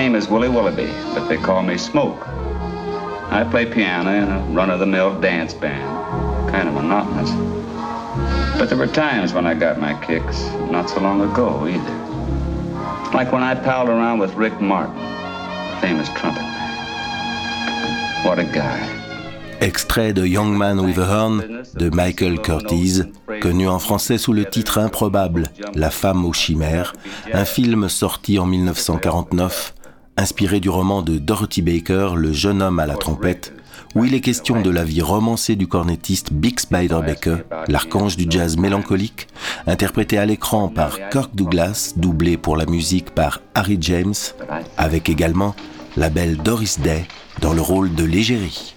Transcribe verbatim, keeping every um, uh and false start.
name is Willie Willoughby, but they call me Smoke. I play piano in a run-of-the-mill dance band, kind of monotonous. But there were times when I got my kicks, not so long ago either. Like when I palled around with Rick Martin, the famous trumpet man. What a guy. Extrait de Young Man with a Horn de Michael Curtiz, connu en français sous le titre improbable La femme aux chimères, un film sorti en dix-neuf cent quarante-neuf, inspiré du roman de Dorothy Baker, Le jeune homme à la trompette, où il est question de la vie romancée du cornettiste Bix Beiderbecke, l'archange du jazz mélancolique, interprété à l'écran par Kirk Douglas, doublé pour la musique par Harry James, avec également la belle Doris Day dans le rôle de l'égérie.